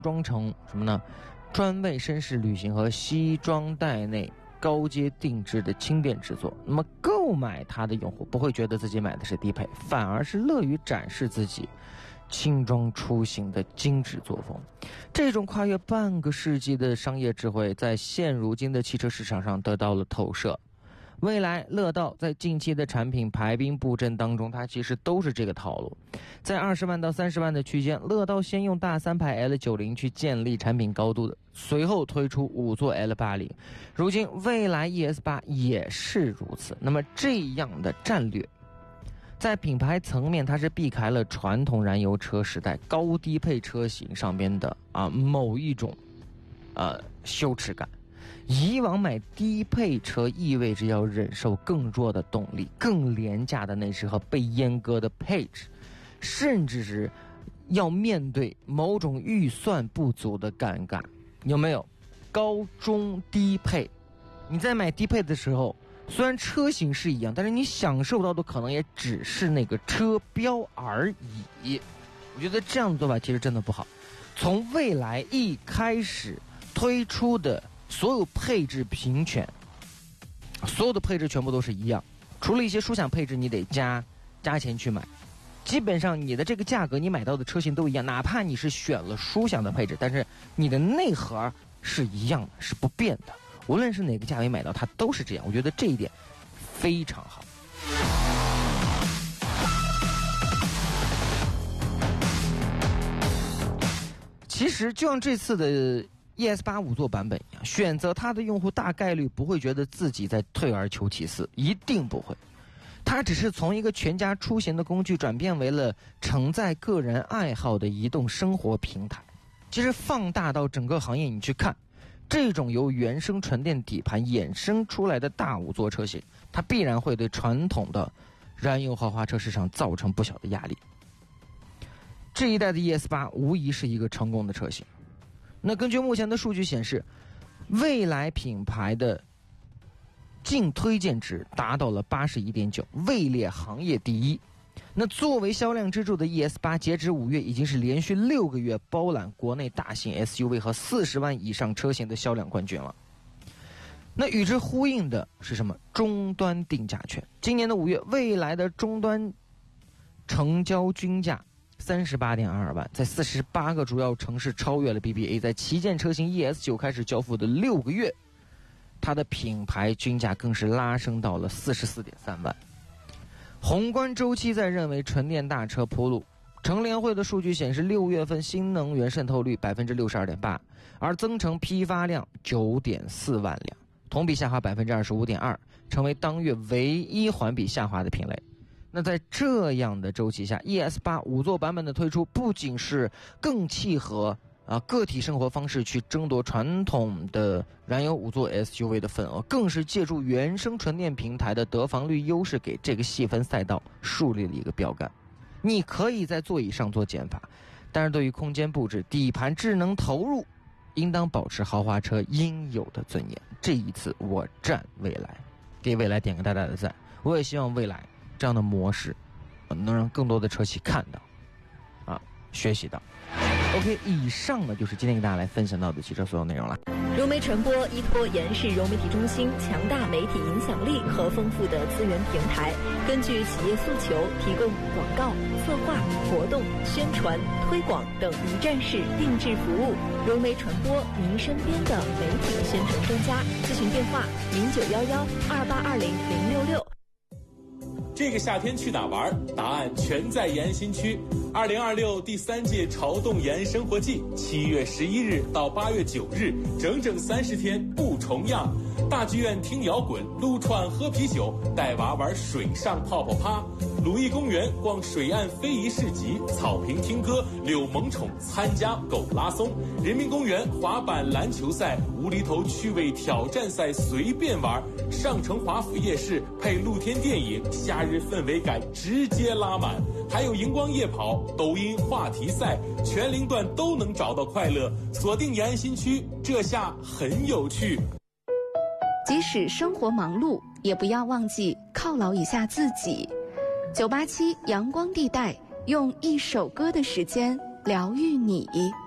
装成什么呢？专为绅士旅行和西装带内高阶定制的轻便制作。那么购买它的用户不会觉得自己买的是低配，反而是乐于展示自己轻装出行的精致作风。这种跨越半个世纪的商业智慧在现如今的汽车市场上得到了透射。未来乐道在近期的产品排兵布阵当中，它其实都是这个套路。在20万到30万的区间，乐道先用大三排 L90 去建立产品高度的，随后推出5座 L80， 如今蔚来 ES8 也是如此。那么这样的战略在品牌层面，它是避开了传统燃油车时代高低配车型上边的某一种羞耻感。以往买低配车意味着要忍受更弱的动力、更廉价的内饰和被阉割的配置，甚至是要面对某种预算不足的尴尬。有没有？高中低配，你在买低配的时候，虽然车型是一样，但是你享受到的可能也只是那个车标而已。我觉得这样的做法其实真的不好。从蔚来一开始推出的所有配置平权，所有的配置全部都是一样，除了一些舒享配置你得加钱去买，基本上你的这个价格你买到的车型都一样，哪怕你是选了舒享的配置，但是你的内核是一样的，是不变的，无论是哪个价位买到它都是这样。我觉得这一点非常好。其实就像这次的ES8 5座版本一样，选择它的用户大概率不会觉得自己在退而求其次，一定不会。它只是从一个全家出行的工具转变为了承载个人爱好的移动生活平台。其实放大到整个行业你去看，这种由原生纯电底盘衍生出来的大5座车型，它必然会对传统的燃油豪华车市场造成不小的压力。这一代的 ES8 无疑是一个成功的车型。那根据目前的数据显示，蔚来品牌的净推荐值达到了 81.9， 位列行业第一。那作为销量支柱的 ES8 截止5月已经是连续6个月包揽国内大型 SUV 和40万以上车型的销量冠军了。那与之呼应的是什么？终端定价权。今年的5月，蔚来的终端成交均价38.22万，在48个主要城市超越了 BBA。 在旗舰车型 ES9 开始交付的6个月，它的品牌均价更是拉升到了44.3万。宏观周期在认为纯电大车铺路。乘联会的数据显示，6月份新能源渗透率 62.8%， 而增程批发量 9.4 万辆，同比下滑 25.2%， 成为当月唯一环比下滑的品类。那在这样的周期下， ES8 5座版本的推出不仅是更契合个体生活方式去争夺传统的燃油5座 SUV 的份额，更是借助原生纯电平台的得房率优势，给这个细分赛道树立了一个标杆。你可以在座椅上做减法，但是对于空间布置、底盘智能投入，应当保持豪华车应有的尊严。这一次我站蔚来，给蔚来点个大大的赞。我也希望蔚来这样的模式能让更多的车企看到学习到。OK， 以上呢就是今天给大家来分享到的汽车所有内容了。 融媒传播依托延世融媒体中心强大媒体影响力和丰富的资源平台，根据企业诉求提供广告、策划、活动、宣传、推广等一站式定制服务。融媒传播，您身边的媒体宣传专家。咨询电话0911282006。 这个夏天去哪玩？答案全在延新区。2026第3届潮动延生活季，7月11日到8月9日，整整30天不重样。大剧院听摇滚，撸串喝啤酒，带娃玩水上泡泡趴。鲁艺公园逛水岸非遗市集，草坪听歌，遛萌宠，参加狗拉松。人民公园滑板篮球赛，无厘头趣味挑战赛随便玩。上城华府夜市配露天电影，夏日氛围感直接拉满。还有荧光夜跑、抖音话题赛，全龄段都能找到快乐。锁定延安新区，这下很有趣。 即使生活忙碌，也不要忘记犒劳一下自己。987阳光地带，用一首歌的时间疗愈你。